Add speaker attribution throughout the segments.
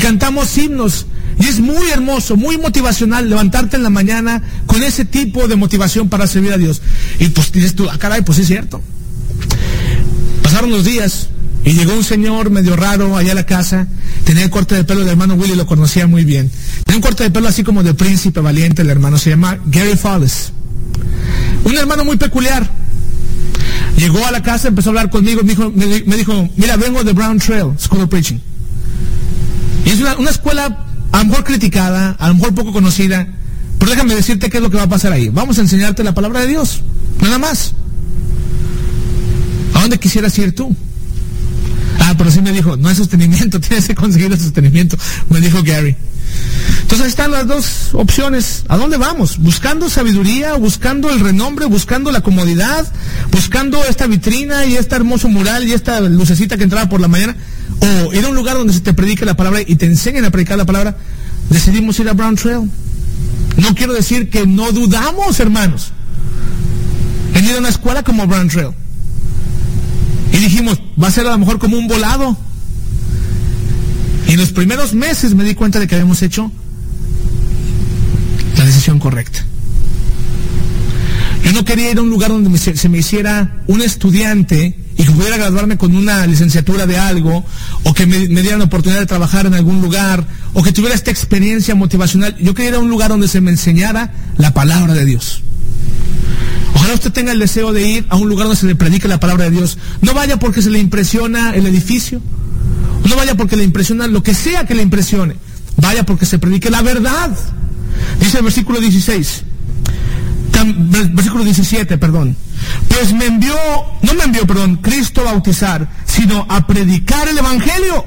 Speaker 1: cantamos himnos. Y es muy hermoso, muy motivacional levantarte en la mañana con ese tipo de motivación para servir a Dios. Y pues dices tú, caray, pues sí es cierto. Pasaron los días y llegó un señor medio raro allá a la casa. Tenía el corte de pelo del hermano Willie, lo conocía muy bien. Tenía un corte de pelo así como de príncipe valiente el hermano, se llama Gary Fallis. Un hermano muy peculiar. Llegó a la casa, empezó a hablar conmigo, me dijo, mira, vengo de Brown Trail School of Preaching. Y es una escuela a lo mejor criticada, a lo mejor poco conocida, pero déjame decirte qué es lo que va a pasar ahí. Vamos a enseñarte la palabra de Dios, nada más. ¿A dónde quisieras ir tú? Pero sí me dijo, no hay sostenimiento, tienes que conseguir el sostenimiento, me dijo Gary. Entonces ahí están las dos opciones. ¿A dónde vamos? ¿Buscando sabiduría, buscando el renombre, buscando la comodidad, buscando esta vitrina y este hermoso mural y esta lucecita que entraba por la mañana? ¿O ir a un lugar donde se te predique la palabra y te enseñen a predicar la palabra? Decidimos ir a Brown Trail. No quiero decir que no dudamos, hermanos, en ir a una escuela como Brown Trail. Y dijimos, va a ser a lo mejor como un volado. Y en los primeros meses me di cuenta de que habíamos hecho la decisión correcta. Yo no quería ir a un lugar donde se me hiciera un estudiante y que pudiera graduarme con una licenciatura de algo, o que me dieran la oportunidad de trabajar en algún lugar, o que tuviera esta experiencia motivacional. Yo quería ir a un lugar donde se me enseñara la palabra de Dios. Ojalá usted tenga el deseo de ir a un lugar donde se le predique la palabra de Dios. No vaya porque se le impresiona el edificio, no vaya porque le impresiona lo que sea que le impresione, vaya porque se predique la verdad. Dice el versículo 17, pues no me envió Cristo a bautizar, sino a predicar el evangelio,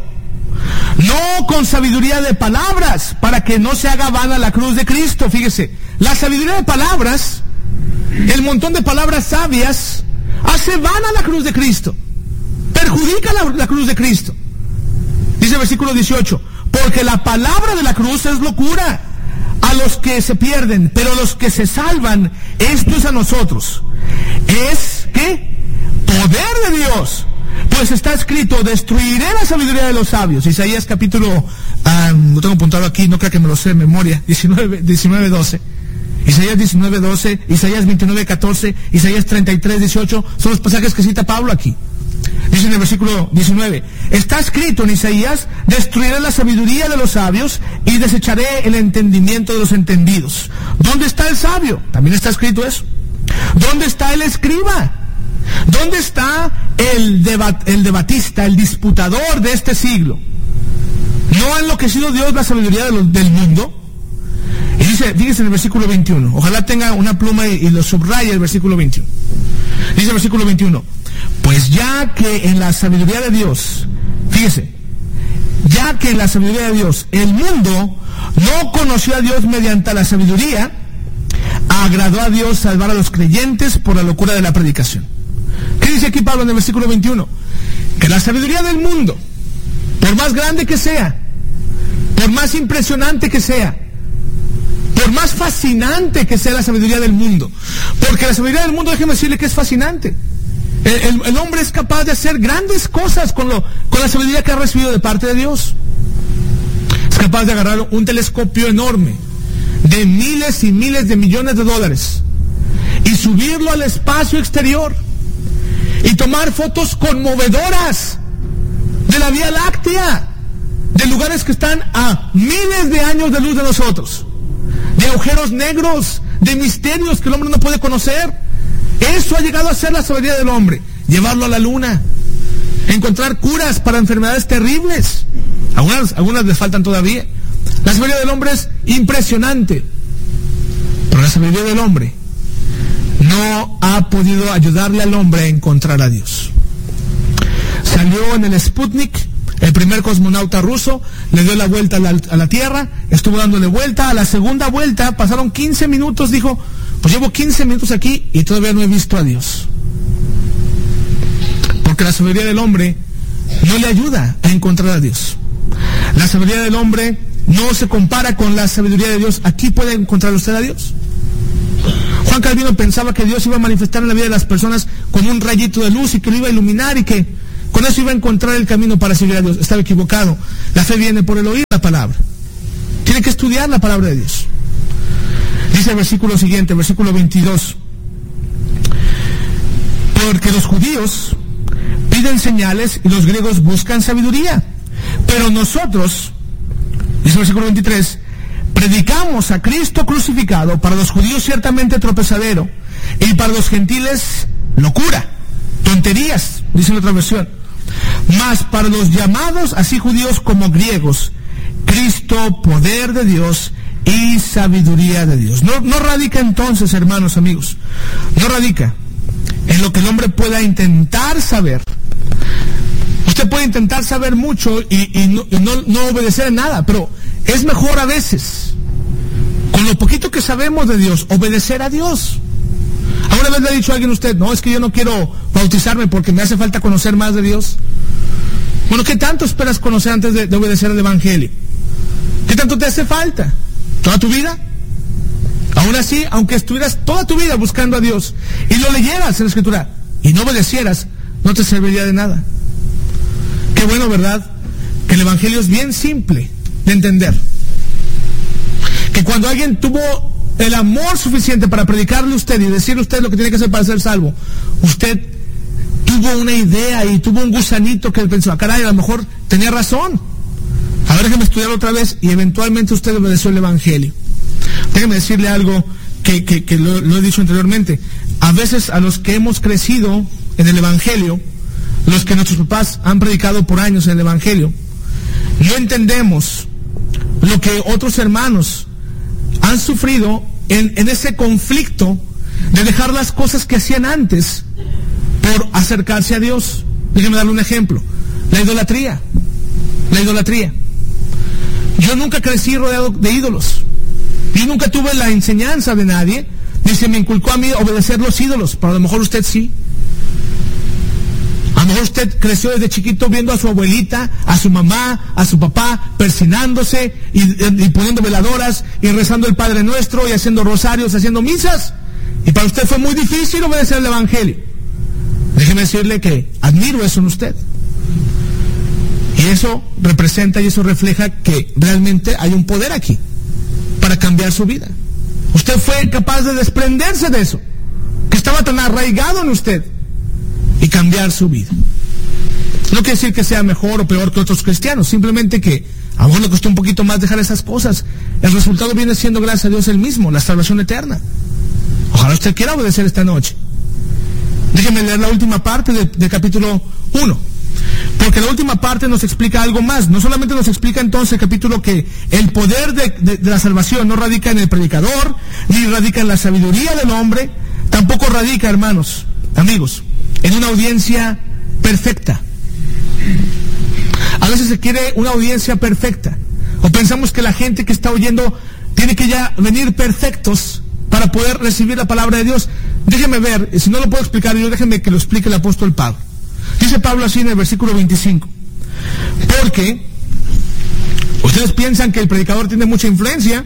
Speaker 1: no con sabiduría de palabras, para que no se haga vana la cruz de Cristo. Fíjese, la sabiduría de palabras, el montón de palabras sabias, hace vana la cruz de Cristo, perjudica la cruz de Cristo. Dice el versículo 18, porque la palabra de la cruz es locura a los que se pierden, pero los que se salvan, esto es a nosotros. ¿Es qué? Poder de Dios. Pues está escrito, destruiré la sabiduría de los sabios. Isaías capítulo, lo tengo apuntado aquí, no creo que me lo sé de memoria, 19:12. Isaías 19:12, Isaías 29:14, Isaías 33:18, son los pasajes que cita Pablo aquí. Dice en el versículo 19, está escrito en Isaías, destruiré la sabiduría de los sabios y desecharé el entendimiento de los entendidos. ¿Dónde está el sabio? También está escrito eso. ¿Dónde está el escriba? ¿Dónde está el debatista, el disputador de este siglo? ¿No ha enloquecido Dios la sabiduría del mundo? Y dice, fíjese en el versículo 21, ojalá tenga una pluma y lo subraye el versículo 21. Dice el versículo 21, pues ya que en la sabiduría de Dios, fíjese, ya que en la sabiduría de Dios el mundo no conoció a Dios mediante la sabiduría, agradó a Dios salvar a los creyentes por la locura de la predicación. ¿Qué dice aquí Pablo en el versículo 21? Que la sabiduría del mundo, por más grande que sea, por más impresionante que sea, por más fascinante que sea la sabiduría del mundo, porque la sabiduría del mundo, déjeme decirle que es fascinante. El hombre es capaz de hacer grandes cosas con la sabiduría que ha recibido de parte de Dios. Es capaz de agarrar un telescopio enorme de miles y miles de millones de dólares y subirlo al espacio exterior y tomar fotos conmovedoras de la Vía Láctea, de lugares que están a miles de años de luz de nosotros, de agujeros negros, de misterios que el hombre no puede conocer. Eso ha llegado a ser la sabiduría del hombre. Llevarlo a la luna, encontrar curas para enfermedades terribles. Algunas le faltan todavía. La sabiduría del hombre es impresionante, pero la sabiduría del hombre no ha podido ayudarle al hombre a encontrar a Dios. Salió en el Sputnik, el primer cosmonauta ruso, le dio la vuelta a la Tierra, estuvo dándole vuelta. A la segunda vuelta pasaron 15 minutos, dijo, pues llevo 15 minutos aquí y todavía no he visto a Dios. Porque la sabiduría del hombre no le ayuda a encontrar a Dios. La sabiduría del hombre no se compara con la sabiduría de Dios. ¿Aquí puede encontrar usted a Dios? Juan Calvino pensaba que Dios iba a manifestar en la vida de las personas con un rayito de luz y que lo iba a iluminar y que con eso iba a encontrar el camino para seguir a Dios. Estaba equivocado. La fe viene por el oír la palabra. Tiene que estudiar la palabra de Dios. Dice el versículo siguiente, versículo 22. Porque los judíos piden señales y los griegos buscan sabiduría. Pero nosotros, dice el versículo 23, predicamos a Cristo crucificado, para los judíos ciertamente tropezadero, y para los gentiles locura, tonterías, dice en otra versión. Mas para los llamados, así judíos como griegos, Cristo, poder de Dios y sabiduría de Dios. No radica entonces, hermanos, amigos, no radica en lo que el hombre pueda intentar saber. Usted puede intentar saber mucho y no obedecer en nada, pero es mejor a veces, con lo poquito que sabemos de Dios, obedecer a Dios. ¿Alguna vez le ha dicho a alguien a usted, no, es que yo no quiero bautizarme porque me hace falta conocer más de Dios? Bueno, ¿qué tanto esperas conocer antes de obedecer al Evangelio? ¿Qué tanto te hace falta? ¿Toda tu vida? Aún así, aunque estuvieras toda tu vida buscando a Dios y lo leyeras en la Escritura y no obedecieras, no te serviría de nada. Qué bueno, ¿verdad? Que el Evangelio es bien simple de entender. Que cuando alguien tuvo el amor suficiente para predicarle a usted y decirle a usted lo que tiene que hacer para ser salvo, usted tuvo una idea y tuvo un gusanito que pensó, caray, a lo mejor tenía razón. A ver, déjeme estudiar otra vez, y eventualmente usted obedeció el Evangelio. Déjeme decirle algo que lo he dicho anteriormente. A veces a los que hemos crecido en el Evangelio, los que nuestros papás han predicado por años en el Evangelio, no entendemos lo que otros hermanos han sufrido en ese conflicto de dejar las cosas que hacían antes por acercarse a Dios. Déjeme darle un ejemplo. La idolatría. Yo nunca crecí rodeado de ídolos. Yo nunca tuve la enseñanza de nadie, ni se me inculcó a mí obedecer los ídolos, pero a lo mejor usted sí. A lo mejor usted creció desde chiquito viendo a su abuelita, a su mamá, a su papá, persinándose y poniendo veladoras y rezando el Padre Nuestro y haciendo rosarios, haciendo misas. Y para usted fue muy difícil obedecer el Evangelio. Déjeme decirle que admiro eso en usted. Y eso representa y eso refleja que realmente hay un poder aquí para cambiar su vida. Usted fue capaz de desprenderse de eso, que estaba tan arraigado en usted, y cambiar su vida. No quiere decir que sea mejor o peor que otros cristianos, simplemente que a lo mejor le costó un poquito más dejar esas cosas. El resultado viene siendo, gracias a Dios, el mismo, la salvación eterna. Ojalá usted quiera obedecer esta noche. Déjeme leer la última parte del capítulo 1. Porque la última parte nos explica algo más. No solamente nos explica entonces el capítulo que el poder de la salvación no radica en el predicador, ni radica en la sabiduría del hombre, tampoco radica, hermanos, amigos, en una audiencia perfecta. A veces se quiere una audiencia perfecta, o pensamos que la gente que está oyendo tiene que ya venir perfectos para poder recibir la palabra de Dios. Déjeme ver, si no lo puedo explicar yo, déjeme que lo explique el apóstol Pablo. Dice Pablo así en el versículo 25. Porque ustedes piensan que el predicador tiene mucha influencia.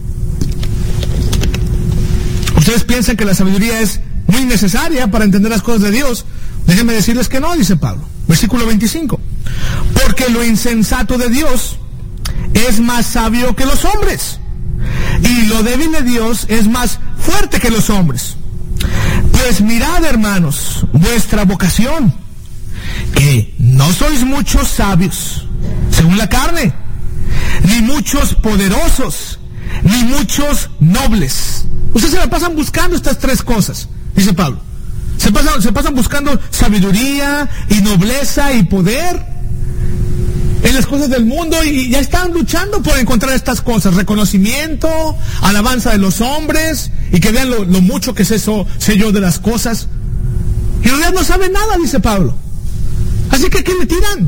Speaker 1: Ustedes piensan que la sabiduría es muy necesaria para entender las cosas de Dios. Déjenme decirles que no, dice Pablo. Versículo 25. Porque lo insensato de Dios es más sabio que los hombres, y lo débil de Dios es más fuerte que los hombres. Pues mirad, hermanos, vuestra vocación, que no sois muchos sabios, según la carne, ni muchos poderosos, ni muchos nobles. Ustedes se la pasan buscando estas tres cosas, dice Pablo. Se pasan buscando sabiduría y nobleza y poder en las cosas del mundo, y ya están luchando por encontrar estas cosas: reconocimiento, alabanza de los hombres, y que vean lo mucho que sé yo de las cosas. Y en realidad no saben nada, dice Pablo. Así que ¿qué le tiran?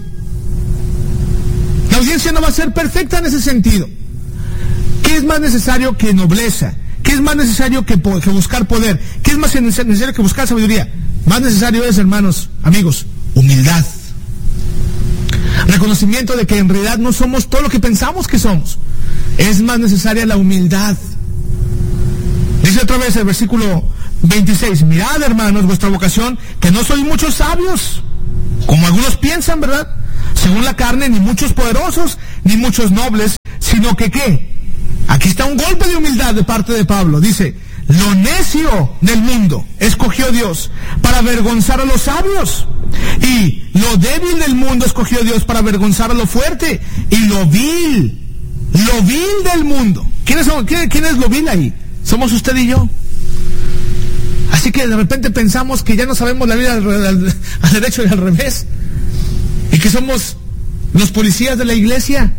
Speaker 1: La audiencia no va a ser perfecta en ese sentido. ¿Qué es más necesario que nobleza? ¿Qué es más necesario que buscar poder? ¿Qué es más necesario que buscar sabiduría? Más necesario es, hermanos, amigos, humildad. Reconocimiento de que en realidad no somos todo lo que pensamos que somos. Es más necesaria la humildad. Dice otra vez el versículo 26. Mirad, hermanos, vuestra vocación, que no sois muchos sabios. como algunos piensan, ¿verdad? Según la carne, ni muchos poderosos, ni muchos nobles, sino que ¿qué? Aquí está un golpe de humildad de parte de Pablo. Dice, lo necio del mundo escogió Dios para avergonzar a los sabios, y lo débil del mundo escogió Dios para avergonzar a lo fuerte, y lo vil del mundo. ¿Quién es lo vil ahí? Somos usted y yo. Así que de repente pensamos que ya no sabemos la vida al derecho y al revés, y que somos los policías de la iglesia,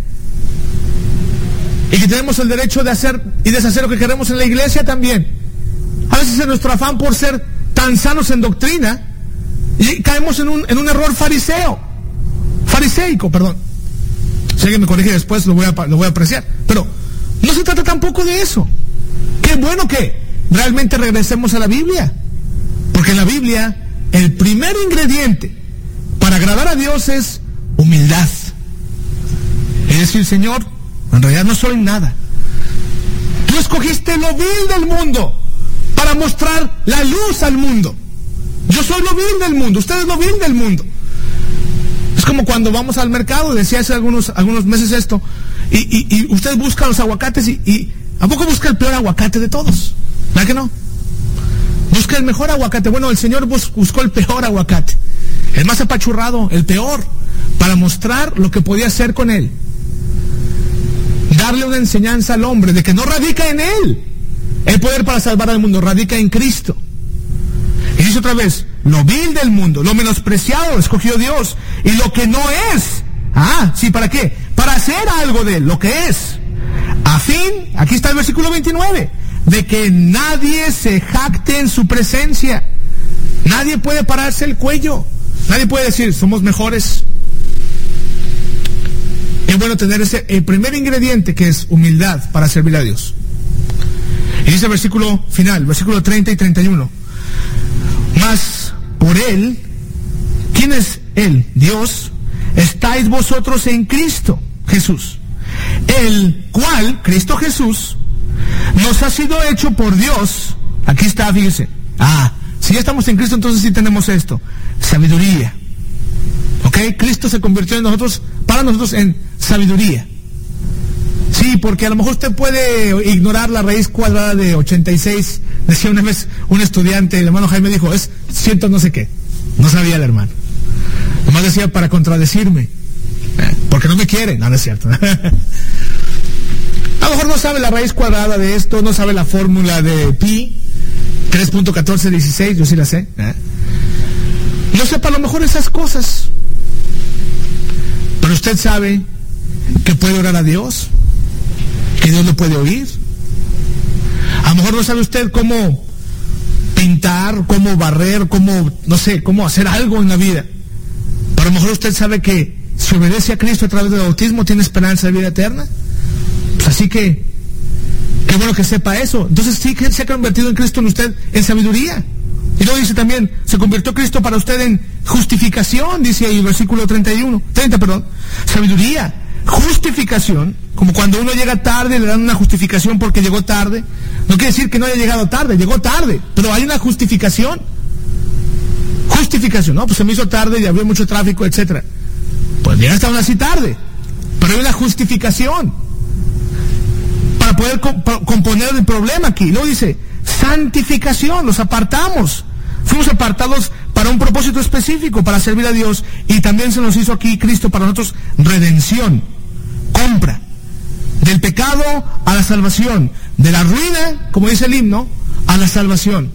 Speaker 1: y que tenemos el derecho de hacer y deshacer lo que queremos en la iglesia también. A veces en nuestro afán por ser tan sanos en doctrina, y caemos en un error fariseico, perdón. Si alguien me corrige después, lo voy a apreciar. Pero no se trata tampoco de eso. Qué bueno que realmente regresemos a la Biblia, porque en la Biblia el primer ingrediente para agradar a Dios es humildad. Es decir, Señor, en realidad no soy nada. Tú escogiste lo vil del mundo para mostrar la luz al mundo. Yo soy lo vil del mundo, usted es lo vil del mundo. Es como cuando vamos al mercado, decía hace algunos meses esto, y usted busca los aguacates y ¿a poco busca el peor aguacate de todos? ¿Verdad que no? Busca el mejor aguacate. Bueno, el Señor buscó el peor aguacate, el más apachurrado, el peor, para mostrar lo que podía hacer con él. Darle una enseñanza al hombre de que no radica en él el poder para salvar al mundo, radica en Cristo. Y dice otra vez, lo vil del mundo, lo menospreciado escogió Dios, y lo que no es. Sí, ¿para qué? Para hacer algo de él, lo que es. A fin, aquí está el versículo 29, de que nadie se jacte en su presencia. Nadie puede pararse el cuello. Nadie puede decir, somos mejores. Es bueno tener el primer ingrediente, que es humildad, para servir a Dios. Y dice el versículo final, versículo 30 y 31. Mas por él, ¿quién es él? Dios, estáis vosotros en Cristo Jesús, el cual, Cristo Jesús, nos ha sido hecho por Dios. Aquí está, fíjese. Si ya estamos en Cristo, entonces sí tenemos esto: sabiduría. ¿Ok? Cristo se convirtió para nosotros en sabiduría. Sí, porque a lo mejor usted puede ignorar la raíz cuadrada de 86. Decía una vez un estudiante, el hermano Jaime dijo, es 100 no sé qué. No sabía el hermano. Nomás decía para contradecirme. Porque no me quiere. No es cierto. A lo mejor no sabe la raíz cuadrada de esto, no sabe la fórmula de pi, 3.1416, yo sí la sé. No sepa a lo mejor esas cosas. Pero usted sabe que puede orar a Dios, que Dios lo puede oír. A lo mejor no sabe usted cómo pintar, cómo barrer, cómo hacer algo en la vida. Pero a lo mejor usted sabe que si obedece a Cristo a través del bautismo, tiene esperanza de vida eterna. Pues así que, qué bueno que sepa eso. Entonces sí que se ha convertido en Cristo en usted en sabiduría. Y luego dice también, se convirtió Cristo para usted en justificación, dice ahí, versículo 30, sabiduría, justificación, como cuando uno llega tarde y le dan una justificación porque llegó tarde. No quiere decir que no haya llegado tarde, llegó tarde, pero hay una justificación. Justificación, no, pues se me hizo tarde y había mucho tráfico, etcétera. Pues llegaste aún así tarde, pero hay una justificación para poder componer el problema aquí. Luego dice, santificación, los apartamos. Fuimos apartados para un propósito específico, para servir a Dios, y también se nos hizo aquí Cristo para nosotros redención, compra, del pecado a la salvación, de la ruina, como dice el himno, a la salvación,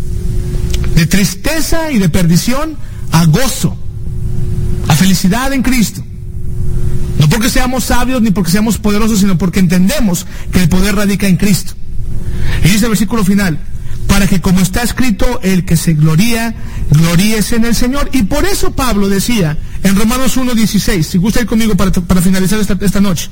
Speaker 1: de tristeza y de perdición a gozo, a felicidad en Cristo. No porque seamos sabios ni porque seamos poderosos, sino porque entendemos que el poder radica en Cristo. Y dice el versículo final, para que como está escrito, el que se gloríe en el Señor. Y por eso Pablo decía en Romanos 1:16, si gusta ir conmigo para finalizar esta noche.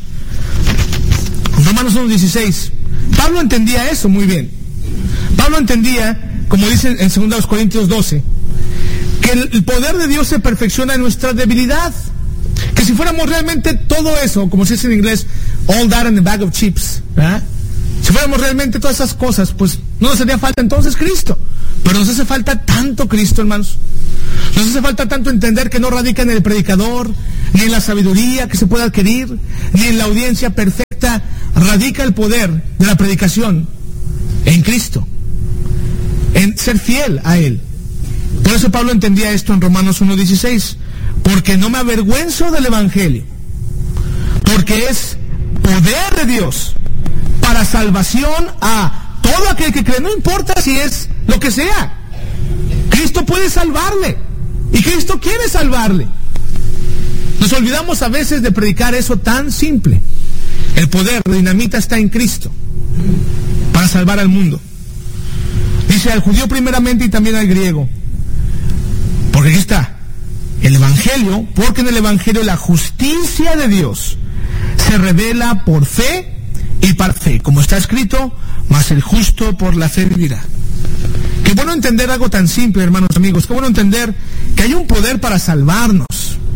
Speaker 1: Romanos 1:16. Pablo entendía eso muy bien. Pablo entendía, como dice en 2 Corintios 12, que el poder de Dios se perfecciona en nuestra debilidad. Que si fuéramos realmente todo eso, como se dice en inglés, all that in a bag of chips, ¿verdad? Si fuéramos realmente todas esas cosas, pues no nos haría falta entonces Cristo. Pero nos hace falta tanto Cristo, hermanos. Nos hace falta tanto entender que no radica en el predicador, ni en la sabiduría que se puede adquirir, ni en la audiencia perfecta. Radica el poder de la predicación en Cristo, en ser fiel a Él. Por eso Pablo entendía esto en Romanos 1:16. Porque no me avergüenzo del Evangelio, porque es poder de Dios para salvación a todo aquel que cree. No importa si es lo que sea, Cristo puede salvarle y Cristo quiere salvarle. Nos olvidamos a veces de predicar eso tan simple. El poder, la dinamita está en Cristo para salvar al mundo. Dice al judío primeramente y también al griego, porque aquí está el Evangelio, porque en el Evangelio la justicia de Dios se revela por fe y para fe, como está escrito, mas el justo por la fe vivirá. Qué bueno entender algo tan simple, hermanos amigos, qué bueno entender que hay un poder para salvarnos,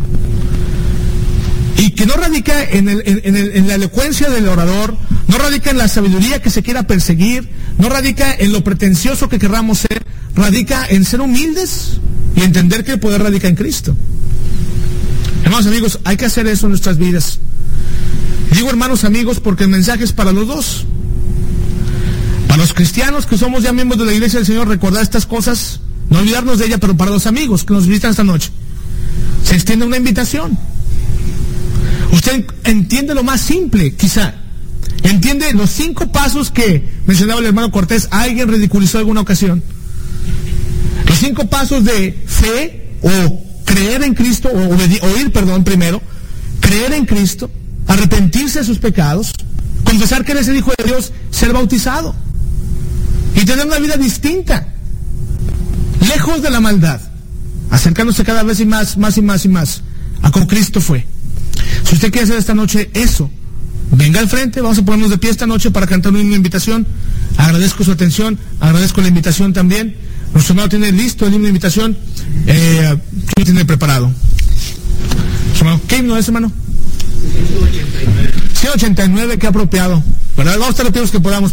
Speaker 1: y que no radica en la elocuencia del orador, no radica en la sabiduría que se quiera perseguir, no radica en lo pretencioso que querramos ser, radica en ser humildes y entender que el poder radica en Cristo. Hermanos amigos, hay que hacer eso en nuestras vidas. Digo hermanos amigos porque el mensaje es para los dos. Para los cristianos que somos ya miembros de la Iglesia del Señor, recordar estas cosas, no olvidarnos de ella, pero para los amigos que nos visitan esta noche, se extiende una invitación. Usted entiende lo más simple, quizá. Entiende los 5 pasos que mencionaba el hermano Cortés, alguien ridiculizó en alguna ocasión. Los 5 pasos de fe o creer en Cristo, oír primero, creer en Cristo, arrepentirse de sus pecados, confesar que eres el Hijo de Dios, ser bautizado y tener una vida distinta, lejos de la maldad, acercándose cada vez y más a como Cristo fue. Si usted quiere hacer esta noche eso, venga al frente, vamos a ponernos de pie esta noche para cantar una invitación. Agradezco su atención, agradezco la invitación también. Nuestro hermano tiene listo el himno de invitación. ¿Quién lo tiene preparado? ¿Qué himno es, hermano? 189. 189, qué apropiado. ¿Verdad? Vamos a estar los que podamos.